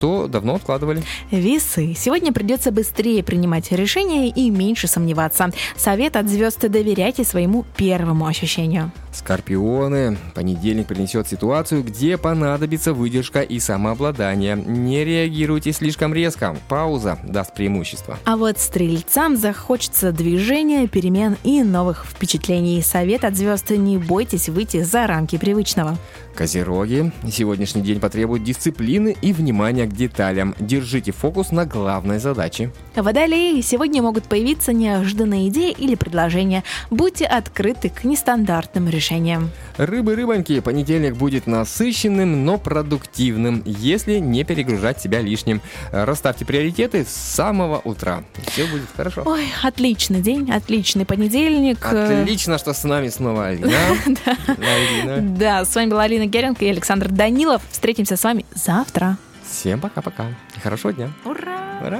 что давно откладывали. Весы. Сегодня придется быстрее принимать решения и меньше сомневаться. Совет от звезд: доверяйте своему первому ощущению. Скорпионы. Понедельник принесет ситуацию, где понадобится выдержка и самообладание. Не реагируйте слишком резко. Пауза даст преимущество. А вот стрельцам захочется движения, перемен и новых впечатлений. Совет от звезд: не бойтесь выйти за рамки привычного. Козероги. Сегодняшний день потребует дисциплины и внимания к деталям. Держите фокус на главной задаче. Водолеи. Сегодня могут появиться неожиданные идеи или предложения. Будьте открыты к нестандартным решениям. Рыбы-рыбоньки. Понедельник будет насыщенным, но продуктивным, если не перегружать себя лишним. Расставьте приоритеты с самого утра. Все будет хорошо. Ой, отличный день, отличный понедельник. Отлично, что с нами снова Алина. Да, с вами была Алина Геренко и Александр Данилов. Встретимся с вами завтра. Всем пока-пока. Хорошего дня. Ура!